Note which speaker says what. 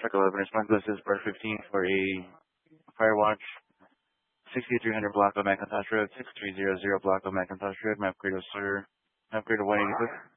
Speaker 1: Truck 11 respond. This is part 15 for a Firewatch 6300 block of McIntosh Road, 6300 block of McIntosh Road, map credo Sawyer, map credo 186.